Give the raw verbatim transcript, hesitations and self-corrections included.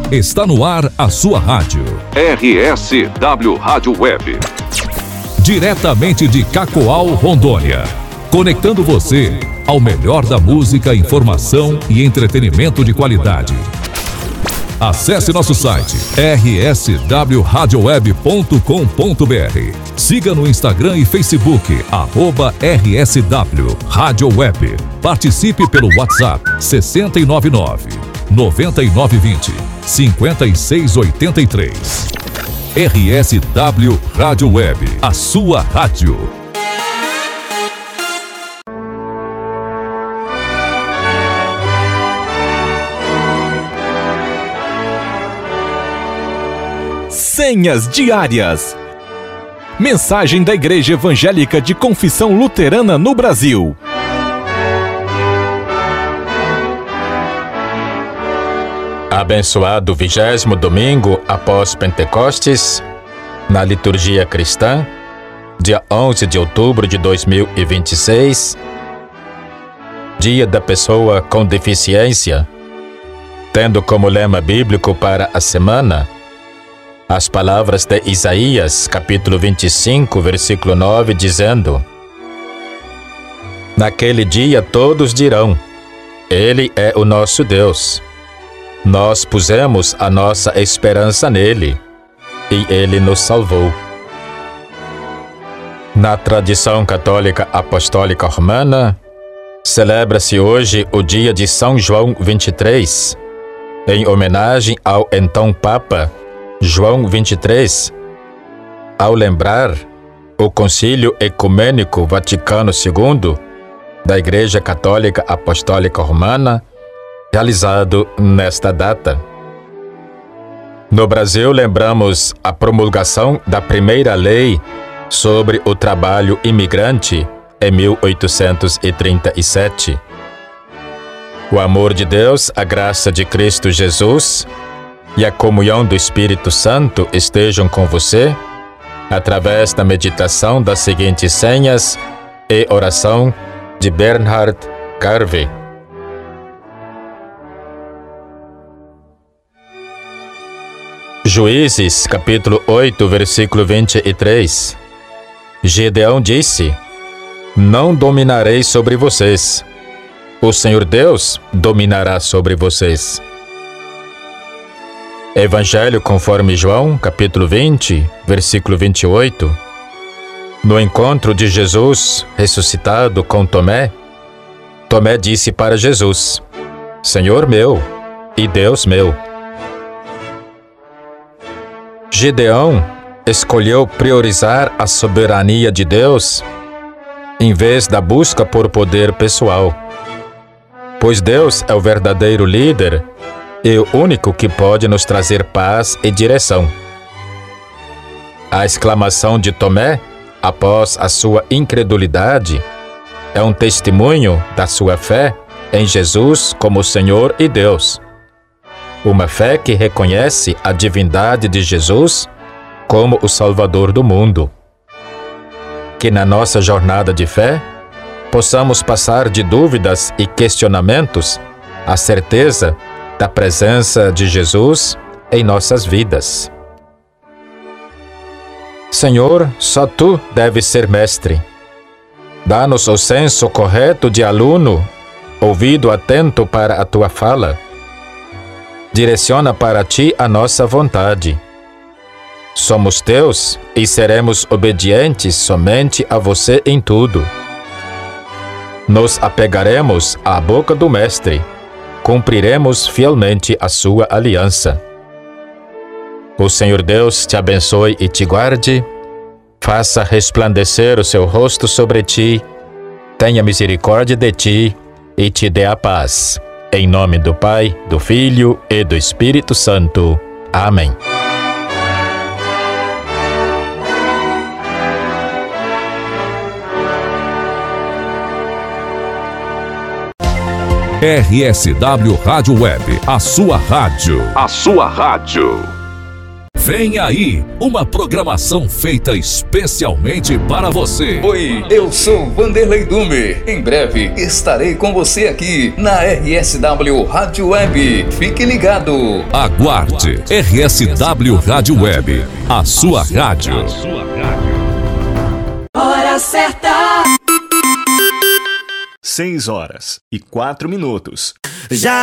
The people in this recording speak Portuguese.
Está no ar a sua rádio. R S W Rádio Web. Diretamente de Cacoal, Rondônia. Conectando você ao melhor da música, informação e entretenimento de qualidade. Acesse nosso site r s w radio web ponto com ponto b r. Siga no Instagram e Facebook, arroba R S W Rádio Web. Participe pelo WhatsApp seis nove nove, nove nove dois zero, cinco seis oito três. R S W Rádio Web, a sua rádio. Senhas diárias. Mensagem da Igreja Evangélica de Confissão Luterana no Brasil. Abençoado vigésimo domingo após Pentecostes, na liturgia cristã, dia onze de outubro de dois mil e vinte e seis, Dia da Pessoa com Deficiência, tendo como lema bíblico para a semana as palavras de Isaías, capítulo vinte e cinco, versículo nove, dizendo: Naquele dia todos dirão: Ele é o nosso Deus. Nós pusemos a nossa esperança nele, e ele nos salvou. Na tradição católica apostólica romana, celebra-se hoje o dia de São João vinte e três, em homenagem ao então Papa João vinte e três, ao lembrar o Concílio Ecumênico Vaticano segundo da Igreja Católica Apostólica Romana, realizado nesta data. No Brasil, lembramos a promulgação da primeira lei sobre o trabalho imigrante em mil oitocentos e trinta e sete. O amor de Deus, a graça de Cristo Jesus e a comunhão do Espírito Santo estejam com você, através da meditação das seguintes senhas e oração de Bernhard Garvey. Juízes, capítulo oito, versículo vinte e três. Gedeão disse: Não dominarei sobre vocês. O Senhor Deus dominará sobre vocês. Evangelho conforme João, capítulo vinte, versículo vinte e oito. No encontro de Jesus ressuscitado com Tomé, Tomé disse para Jesus: Senhor meu e Deus meu. Gedeão escolheu priorizar a soberania de Deus em vez da busca por poder pessoal, pois Deus é o verdadeiro líder e o único que pode nos trazer paz e direção. A exclamação de Tomé, após a sua incredulidade, é um testemunho da sua fé em Jesus como Senhor e Deus. Uma fé que reconhece a divindade de Jesus como o Salvador do mundo. Que na nossa jornada de fé, possamos passar de dúvidas e questionamentos a certeza da presença de Jesus em nossas vidas. Senhor, só Tu deves ser mestre. Dá-nos o senso correto de aluno, ouvido atento para a Tua fala. Direciona para Ti a nossa vontade. Somos Teus e seremos obedientes somente a Você em tudo. Nos apegaremos à boca do Mestre. Cumpriremos fielmente a sua aliança. O Senhor Deus te abençoe e te guarde, faça resplandecer o seu rosto sobre ti, tenha misericórdia de ti e te dê a paz. Em nome do Pai, do Filho e do Espírito Santo. Amém. R S W Rádio Web, a sua rádio. A sua rádio. Vem aí, uma programação feita especialmente para você. Oi, eu sou Vanderlei Dume. Em breve estarei com você aqui na R S W Rádio Web. Fique ligado. Aguarde. R S W Rádio Web, a sua rádio. Hora certa. Seis horas e quatro minutos. Já